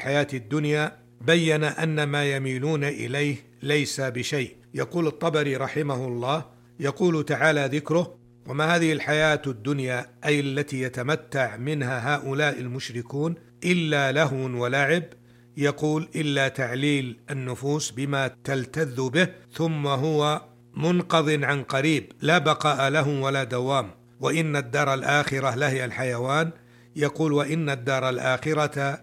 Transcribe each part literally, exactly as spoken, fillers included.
الحياة الدنيا بين أن ما يميلون إليه ليس بشيء. يقول الطبري رحمه الله: يقول تعالى ذكره: وما هذه الحياة الدنيا، أي التي يتمتع منها هؤلاء المشركون، إلا لهو ولعب. يقول: إلا تعليل النفوس بما تلتذ به، ثم هو منقض عن قريب، لا بقاء له ولا دوام. وإن الدار الآخرة لهي الحيوان. يقول: وإن الدار الآخرة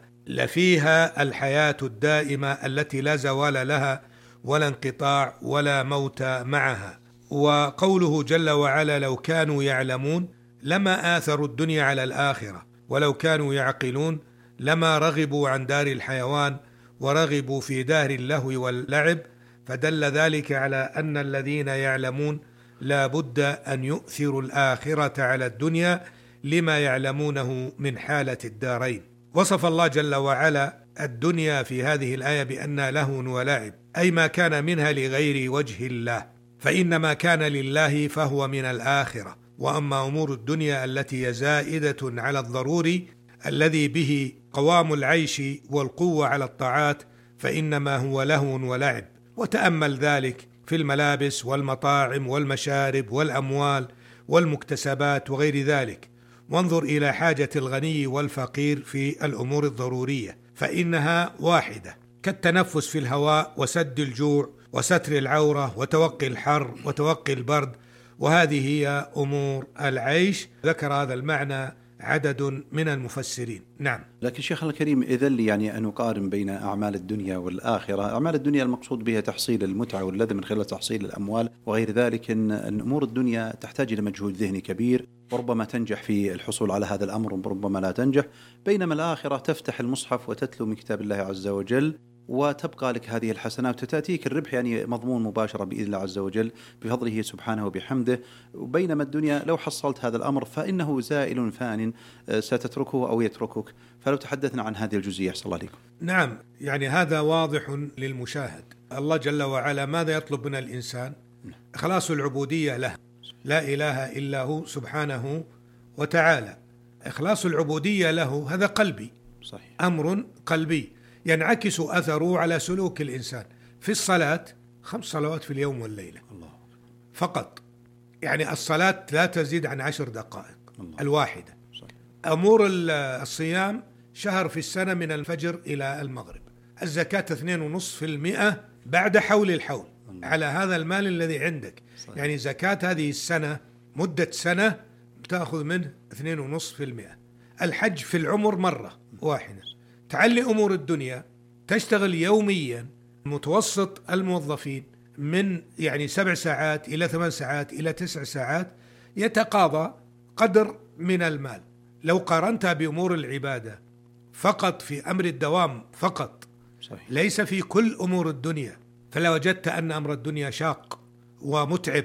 لفيها الحياة الدائمة التي لا زوال لها ولا انقطاع ولا موت معها. وقوله جل وعلا: لو كانوا يعلمون لما آثروا الدنيا على الآخرة، ولو كانوا يعقلون لما رغبوا عن دار الحيوان ورغبوا في دار اللهو واللعب. فدل ذلك على أن الذين يعلمون لا بد أن يؤثروا الآخرة على الدنيا لما يعلمونه من حالة الدارين. وصف الله جل وعلا الدنيا في هذه الآية بأنها لهو ولعب، أي ما كان منها لغير وجه الله، فإن ما كان لله فهو من الآخرة. وأما أمور الدنيا التي هي زائدة على الضروري الذي به قوام العيش والقوة على الطاعات فإنما هو لهو ولعب. وتأمل ذلك في الملابس والمطاعم والمشارب والأموال والمكتسبات وغير ذلك، وانظر إلى حاجة الغني والفقير في الأمور الضرورية، فإنها واحدة، كالتنفس في الهواء وسد الجوع وستر العورة وتوقي الحر وتوقي البرد، وهذه هي أمور العيش. ذكر هذا المعنى عدد من المفسرين. نعم. لكن شيخنا الكريم، إذن يعني أن نقارن بين أعمال الدنيا والآخرة. أعمال الدنيا المقصود بها تحصيل المتعة واللذة من خلال تحصيل الأموال وغير ذلك، إن أمور الدنيا تحتاج إلى مجهود ذهني كبير، وربما تنجح في الحصول على هذا الأمر وربما لا تنجح. بينما الآخرة تفتح المصحف وتتلو من كتاب الله عز وجل وتبقى لك هذه الحسنات وتأتيك الربح، يعني مضمون مباشرة بإذن الله عز وجل بفضله سبحانه وبحمده. وبينما الدنيا لو حصلت هذا الأمر فإنه زائل فان، ستتركه أو يتركك. فلو تحدثنا عن هذه الجزئية صلى الله عليكم. نعم، يعني هذا واضح للمشاهد. الله جل وعلا ماذا يطلب من الإنسان؟ إخلاص العبودية له، لا إله إلا هو سبحانه وتعالى. إخلاص العبودية له هذا قلبي، صحيح. أمر قلبي ينعكس أثره على سلوك الإنسان. في الصلاة خمس صلوات في اليوم والليلة الله. فقط، يعني الصلاة لا تزيد عن عشر دقائق الله. الواحدة. صحيح. أمور الصيام شهر في السنة من الفجر إلى المغرب. الزكاة اثنين ونصف في المئة بعد حول الحول الله. على هذا المال الذي عندك. صحيح. يعني زكاة هذه السنة مدة سنة تأخذ منه اثنين ونصف في المئة. الحج في العمر مرة واحدة. تعلي أمور الدنيا، تشتغل يوميا. متوسط الموظفين من يعني سبع ساعات إلى ثمان ساعات إلى تسع ساعات يتقاضى قدر من المال. لو قارنتها بأمور العبادة فقط في أمر الدوام فقط، صحيح. ليس في كل أمور الدنيا، فلا وجدت أن أمر الدنيا شاق ومتعب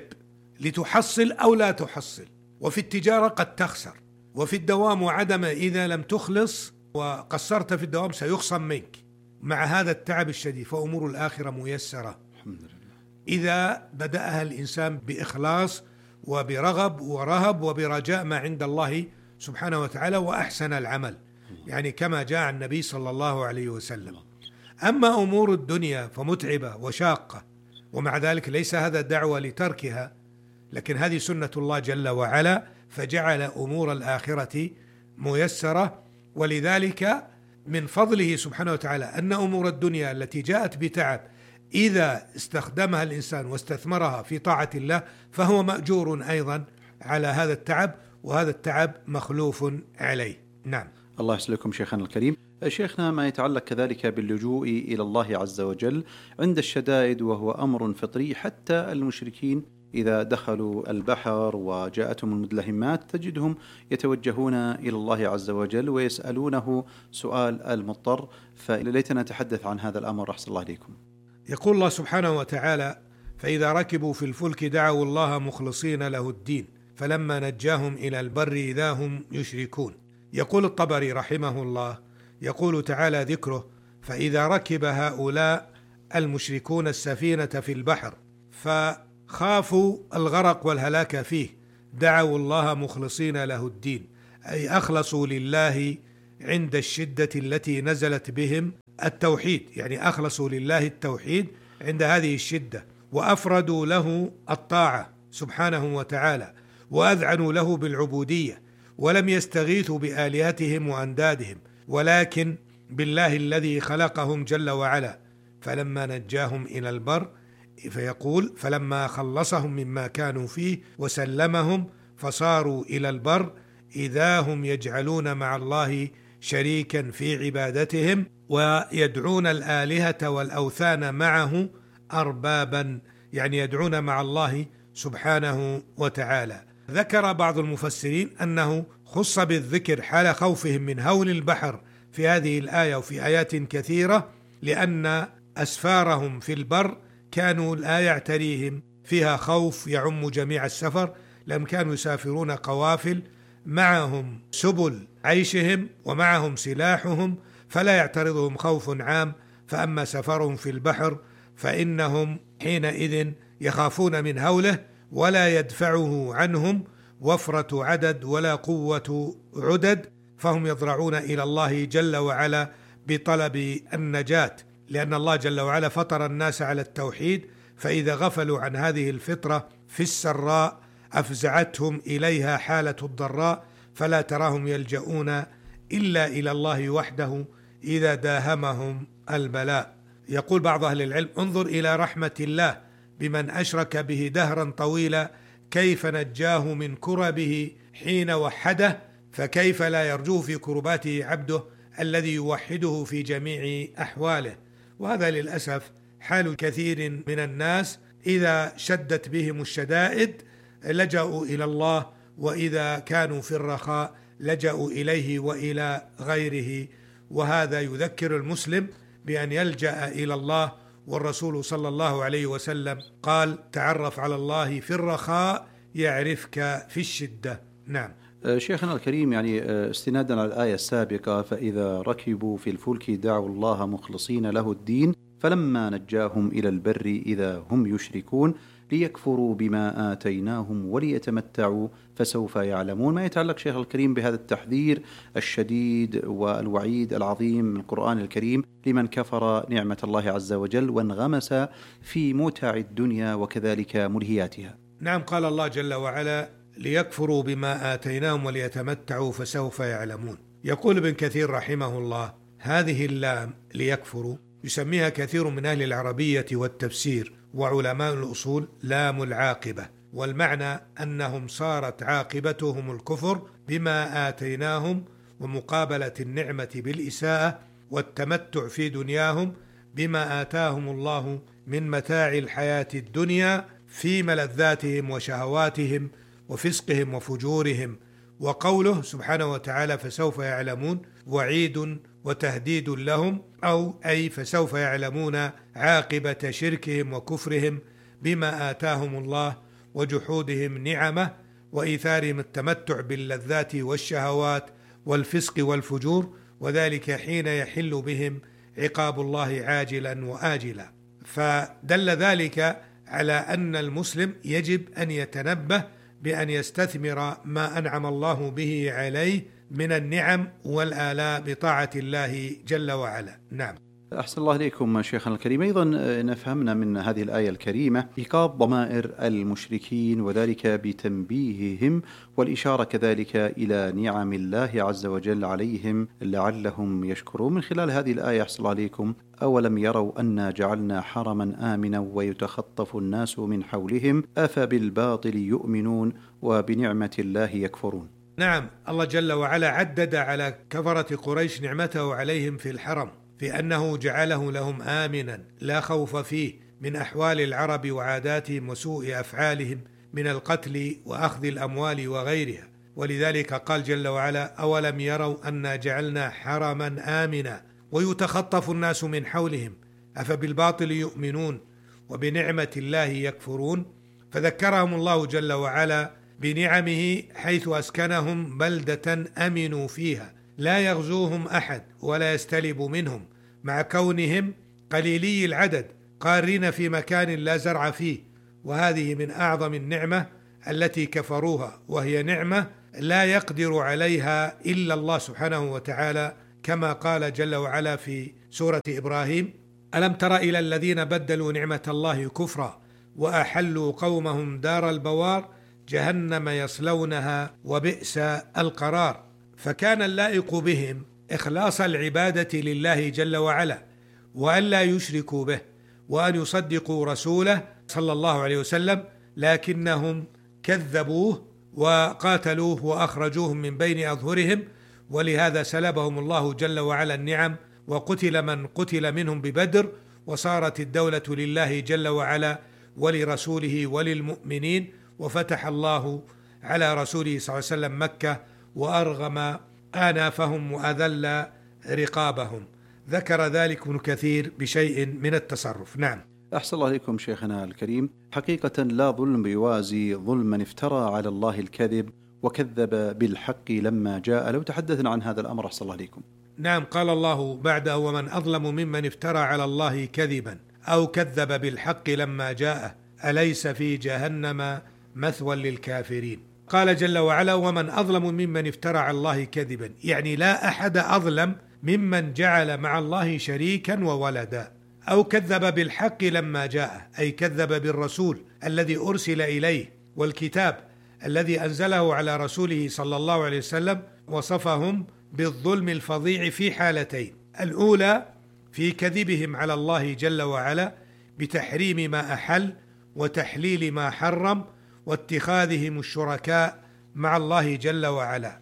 لتحصل أو لا تحصل. وفي التجارة قد تخسر، وفي الدوام وعدم إذا لم تخلص وقصرت في الدوام سيخصم منك مع هذا التعب الشديد. فأمور الآخرة ميسرة الحمد لله إذا بدأها الإنسان بإخلاص وبرغب ورهب وبرجاء ما عند الله سبحانه وتعالى وأحسن العمل، يعني كما جاء عن النبي صلى الله عليه وسلم. أما أمور الدنيا فمتعبة وشاقة، ومع ذلك ليس هذا دعوة لتركها، لكن هذه سنة الله جل وعلا، فجعل أمور الآخرة ميسرة. ولذلك من فضله سبحانه وتعالى أن أمور الدنيا التي جاءت بتعب إذا استخدمها الإنسان واستثمرها في طاعة الله فهو مأجور أيضا على هذا التعب، وهذا التعب مخلوف عليه. نعم. الله يسلمكم شيخنا الكريم. شيخنا، ما يتعلق كذلك باللجوء إلى الله عز وجل عند الشدائد، وهو أمر فطري. حتى المشركين إذا دخلوا البحر وجاءتهم المدلهمات تجدهم يتوجهون إلى الله عز وجل ويسألونه سؤال المضطر. فليتنا نتحدث عن هذا الأمر أحسن الله عليكم. يقول الله سبحانه وتعالى: فإذا ركبوا في الفلك دعوا الله مخلصين له الدين فلما نجاهم إلى البر إذا هم يشركون. يقول الطبري رحمه الله: يقول تعالى ذكره: فإذا ركب هؤلاء المشركون السفينة في البحر فخافوا الغرق والهلاك فيه دعوا الله مخلصين له الدين، أي أخلصوا لله عند الشدة التي نزلت بهم التوحيد، يعني أخلصوا لله التوحيد عند هذه الشدة، وأفردوا له الطاعة سبحانه وتعالى، وأذعنوا له بالعبودية، ولم يستغيثوا بآلهتهم وأندادهم، ولكن بالله الذي خلقهم جل وعلا. فلما نجاهم إلى البر، فيقول فلما خلصهم مما كانوا فيه وسلمهم فصاروا إلى البر إذا هم يجعلون مع الله شريكا في عبادتهم ويدعون الآلهة والأوثان معه أربابا، يعني يدعون مع الله سبحانه وتعالى. ذكر بعض المفسرين أنه خص بالذكر حال خوفهم من هول البحر في هذه الآية وفي آيات كثيرة، لأن أسفارهم في البر كانوا لا يعتريهم فيها خوف يعم جميع السفر، لم كانوا يسافرون قوافل معهم سبل عيشهم ومعهم سلاحهم، فلا يعترضهم خوف عام. فأما سفرهم في البحر فإنهم حينئذ يخافون من هوله ولا يدفعه عنهم وفرة عدد ولا قوة عدد، فهم يضرعون إلى الله جل وعلا بطلب النجاة، لأن الله جل وعلا فطر الناس على التوحيد، فإذا غفلوا عن هذه الفطرة في السراء أفزعتهم إليها حالة الضراء، فلا تراهم يلجؤون إلا إلى الله وحده إذا داهمهم البلاء. يقول بعض أهل العلم: انظر إلى رحمة الله بمن أشرك به دهرا طويلا، كيف نجاه من كربه حين وحده، فكيف لا يرجوه في كرباته عبده الذي يوحده في جميع أحواله. وهذا للأسف حال كثير من الناس، إذا شدت بهم الشدائد لجأوا إلى الله، وإذا كانوا في الرخاء لجأوا إليه وإلى غيره. وهذا يذكر المسلم بأن يلجأ إلى الله، والرسول صلى الله عليه وسلم قال: تعرف على الله في الرخاء يعرفك في الشدة. نعم. شيخنا الكريم، يعني استنادا على الآية السابقة: فإذا ركبوا في الفلك دعوا الله مخلصين له الدين فلما نجاهم إلى البر إذا هم يشركون ليكفروا بما آتيناهم وليتمتعوا فسوف يعلمون. ما يتعلق شيخ الكريم بهذا التحذير الشديد والوعيد العظيم من القرآن الكريم لمن كفر نعمة الله عز وجل وانغمس في متع الدنيا وكذلك ملهياتها. نعم، قال الله جل وعلا: ليكفروا بما آتيناهم وليتمتعوا فسوف يعلمون. يقول ابن كثير رحمه الله: هذه اللام ليكفروا يسميها كثير من أهل العربية والتفسير وعلماء الأصول لام العاقبة، والمعنى أنهم صارت عاقبتهم الكفر بما آتيناهم ومقابلة النعمة بالإساءة والتمتع في دنياهم بما آتاهم الله من متاع الحياة الدنيا في ملذاتهم وشهواتهم وفسقهم وفجورهم. وقوله سبحانه وتعالى: فسوف يعلمون وعيد وتهديد لهم، أو أي فسوف يعلمون عاقبة شركهم وكفرهم بما آتاهم الله وجحودهم نعمه وإيثارهم التمتع باللذات والشهوات والفسق والفجور، وذلك حين يحل بهم عقاب الله عاجلا وآجلا. فدل ذلك على أن المسلم يجب أن يتنبه بأن يستثمر ما أنعم الله به عليه من النعم والآلاء بطاعة الله جل وعلا. نعم. أحسن الله إليكم شيخنا الكريم. أيضا نفهمنا من هذه الآية الكريمة إيقاظ ضمائر المشركين، وذلك بتنبيههم والإشارة كذلك إلى نعم الله عز وجل عليهم لعلهم يشكرون. من خلال هذه الآية أحسن الله إليكم: أولم يروا أنا جعلنا حرما آمنا ويتخطف الناس من حولهم أفبالباطل يؤمنون وبنعمة الله يكفرون. نعم، الله جل وعلا عدد على كفرة قريش نعمته عليهم في الحرم، في أنه جعله لهم آمنا لا خوف فيه من أحوال العرب وعاداتهم وسوء أفعالهم من القتل وأخذ الأموال وغيرها. ولذلك قال جل وعلا: أولم يروا أنا جعلنا حرما آمنا ويتخطف الناس من حولهم أفبالباطل يؤمنون وبنعمة الله يكفرون. فذكرهم الله جل وعلا بنعمه حيث أسكنهم بلدة أمنوا فيها لا يغزوهم أحد ولا يستلب منهم، مع كونهم قليلي العدد قارين في مكان لا زرع فيه. وهذه من أعظم النعمة التي كفروها، وهي نعمة لا يقدر عليها إلا الله سبحانه وتعالى، كما قال جل وعلا في سورة إبراهيم: ألم تر إلى الذين بدلوا نعمة الله كفرا وأحلوا قومهم دار البوار جهنم يصلونها وبئس القرار. فكان اللائق بهم إخلاص العبادة لله جل وعلا، وأن لا يشركوا به، وأن يصدقوا رسوله صلى الله عليه وسلم، لكنهم كذبوه وقاتلوه وأخرجوهم من بين أظهرهم، ولهذا سلبهم الله جل وعلا النعم، وقتل من قتل منهم ببدر، وصارت الدولة لله جل وعلا ولرسوله وللمؤمنين، وفتح الله على رسوله صلى الله عليه وسلم مكة وأرغم آنافهم وأذل رقابهم. ذكر ذلك ابن كثير بشيء من التصرف. نعم. أحسن الله عليكم شيخنا الكريم. حقيقة لا ظلم يوازي ظلم من افترى على الله الكذب وكذب بالحق لما جاء. لو تحدثنا عن هذا الأمر أحسن الله عليكم. نعم، قال الله بعده: ومن أظلم ممن افترى على الله كذبا أو كذب بالحق لما جاءه أليس في جهنم مثوى للكافرين. قال جل وعلا: ومن أظلم ممن افترى على الله كذبا، يعني لا أحد أظلم ممن جعل مع الله شريكا وولدا، أو كذب بالحق لما جاءه، أي كذب بالرسول الذي أرسل إليه والكتاب الذي أنزله على رسوله صلى الله عليه وسلم. وصفهم بالظلم الفظيع في حالتين: الأولى في كذبهم على الله جل وعلا بتحريم ما أحل وتحليل ما حرم واتخاذهم الشركاء مع الله جل وعلا،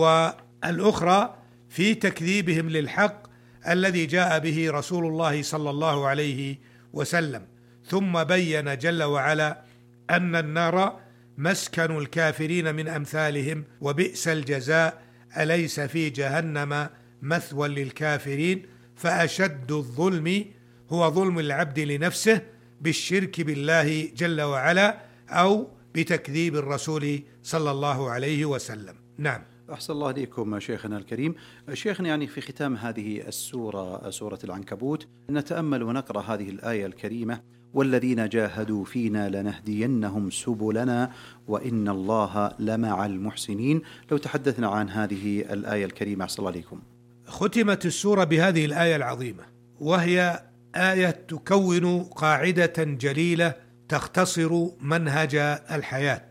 والأخرى في تكذيبهم للحق الذي جاء به رسول الله صلى الله عليه وسلم. ثم بين جل وعلا أن النار مسكن الكافرين من أمثالهم وبئس الجزاء أليس في جهنم مثوى للكافرين. فأشد الظلم هو ظلم العبد لنفسه بالشرك بالله جل وعلا أو بتكذيب الرسول صلى الله عليه وسلم. نعم. أحسن الله عليكم شيخنا الكريم. شيخنا، يعني في ختام هذه السورة، سورة العنكبوت، نتأمل ونقرأ هذه الآية الكريمة: والذين جاهدوا فينا لنهدينهم سبلنا وإن الله لمع المحسنين. لو تحدثنا عن هذه الآية الكريمة أحسن الله عليكم. ختمت السورة بهذه الآية العظيمة، وهي آية تكون قاعدة جليلة تختصر منهج الحياة.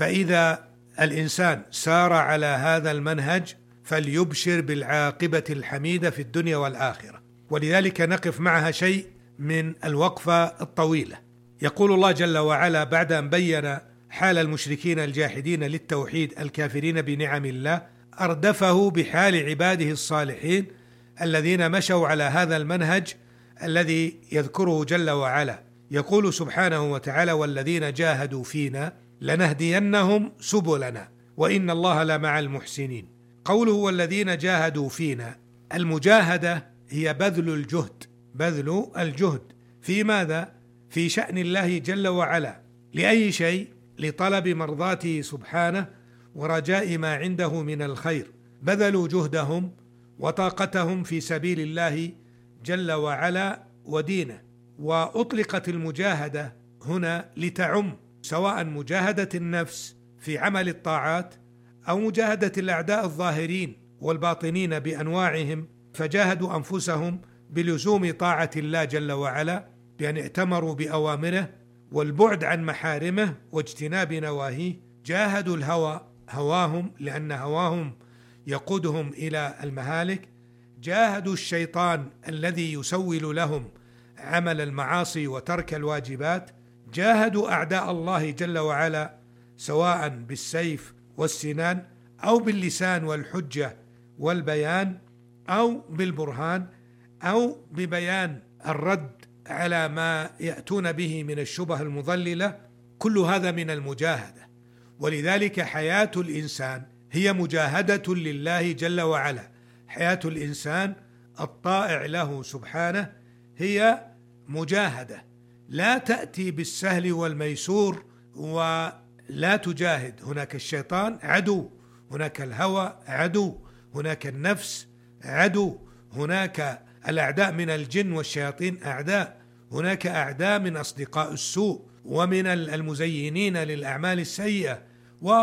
فإذا الإنسان سار على هذا المنهج فليبشر بالعاقبة الحميدة في الدنيا والآخرة. ولذلك نقف معها شيء من الوقفة الطويلة. يقول الله جل وعلا بعد أن بين حال المشركين الجاحدين للتوحيد الكافرين بنعم الله، أردفه بحال عباده الصالحين الذين مشوا على هذا المنهج الذي يذكره جل وعلا. يقول سبحانه وتعالى: والذين جاهدوا فينا لنهدينهم سبلنا وإن الله لمع المحسنين. قوله والذين جاهدوا فينا، المجاهدة هي بذل الجهد، بذل الجهد في ماذا؟ في شأن الله جل وعلا. لأي شيء؟ لطلب مرضاته سبحانه ورجاء ما عنده من الخير. بذلوا جهدهم وطاقتهم في سبيل الله جل وعلا ودينه. وأطلقت المجاهدة هنا لتعم، سواء مجاهدة النفس في عمل الطاعات أو مجاهدة الأعداء الظاهرين والباطنين بأنواعهم، فجاهدوا أنفسهم بلزوم طاعة الله جل وعلا بأن ائتمروا بأوامره والبعد عن محارمه واجتناب نواهيه. جاهدوا الهوى، هواهم، لأن هواهم يقودهم إلى المهالك. جاهدوا الشيطان الذي يسول لهم عمل المعاصي وترك الواجبات. جاهدوا أعداء الله جل وعلا سواء بالسيف والسنان أو باللسان والحجة والبيان أو بالبرهان أو ببيان الرد على ما يأتون به من الشبه المضللة. كل هذا من المجاهدة. ولذلك حياة الإنسان هي مجاهدة لله جل وعلا. حياة الإنسان الطائع له سبحانه هي مجاهدة، لا تأتي بالسهل والميسور ولا تجاهد. هناك الشيطان عدو، هناك الهوى عدو، هناك النفس عدو، هناك الأعداء من الجن والشياطين أعداء، هناك أعداء من أصدقاء السوء ومن المزينين للأعمال السيئة،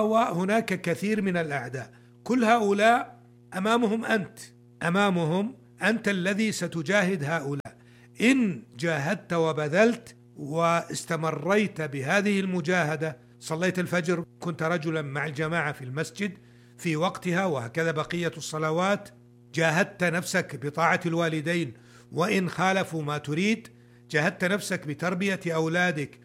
وهناك كثير من الأعداء. كل هؤلاء أمامهم أنت، أمامهم أنت الذي ستجاهد هؤلاء. إن جاهدت وبذلت واستمريت بهذه المجاهدة، صليت الفجر، كنت رجلا مع الجماعة في المسجد في وقتها، وهكذا بقية الصلوات، جاهدت نفسك بطاعة الوالدين وإن خالفوا ما تريد، جاهدت نفسك بتربية أولادك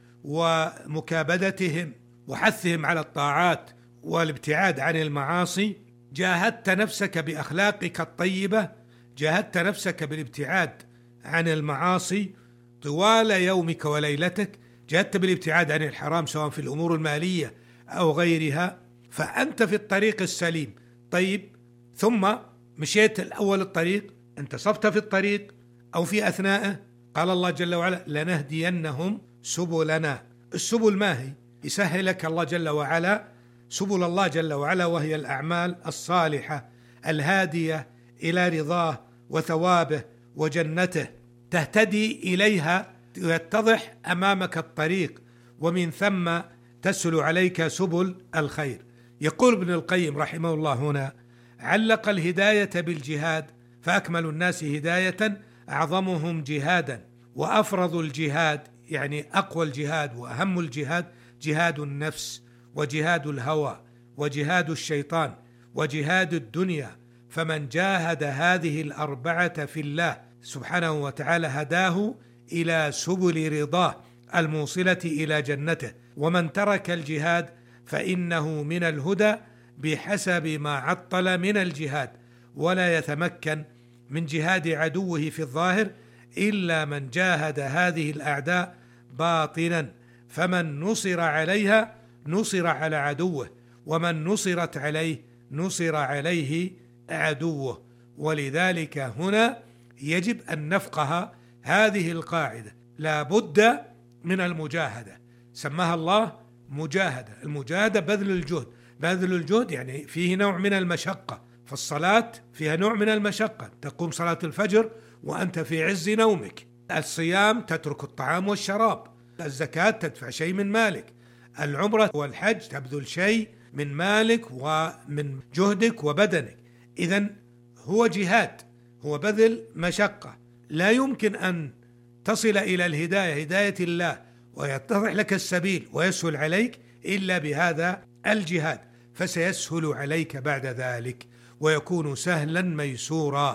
ومكابدتهم وحثهم على الطاعات والابتعاد عن المعاصي، جاهدت نفسك بأخلاقك الطيبة، جاهدت نفسك بالابتعاد عن المعاصي طوال يومك وليلتك، جاهدت بالابتعاد عن الحرام سواء في الأمور المالية أو غيرها، فأنت في الطريق السليم. طيب، ثم مشيت الأول الطريق، انتصفت في الطريق أو في أثناءه، قال الله جل وعلا لنهدينهم سبلنا. السبل ما هي؟ يسهلك الله جل وعلا سبل الله جل وعلا، وهي الأعمال الصالحة الهادية إلى رضاه وثوابه وجنته، تهتدي إليها، يتضح أمامك الطريق، ومن ثم تسهل عليك سبل الخير. يقول ابن القيم رحمه الله هنا: علق الهداية بالجهاد، فأكمل الناس هداية أعظمهم جهادا، وأفرض الجهاد يعني أقوى الجهاد وأهم الجهاد جهاد النفس وجهاد الهوى وجهاد الشيطان وجهاد الدنيا. فمن جاهد هذه الأربعة في الله سبحانه وتعالى هداه إلى سبل رضاه الموصلة إلى جنته، ومن ترك الجهاد فإنه من الهدى بحسب ما عطل من الجهاد، ولا يتمكن من جهاد عدوه في الظاهر إلا من جاهد هذه الأعداء باطنا، فمن نصر عليها نصر على عدوه، ومن نصرت عليه نصر عليه عدوه. ولذلك هنا يجب أن نفقه هذه القاعدة، لا بد من المجاهدة، سماها الله مجاهدة. المجاهدة بذل الجهد، بذل الجهد يعني فيه نوع من المشقة، فالصلاة فيها نوع من المشقة، تقوم صلاة الفجر وأنت في عز نومك، الصيام تترك الطعام والشراب، الزكاة تدفع شيء من مالك، العمرة والحج تبذل شيء من مالك ومن جهدك وبدنك. إذن هو جهاد، هو بذل مشقة، لا يمكن أن تصل إلى الهداية، هداية الله، ويتضح لك السبيل ويسهل عليك إلا بهذا الجهاد، فسيسهل عليك بعد ذلك ويكون سهلا ميسورا.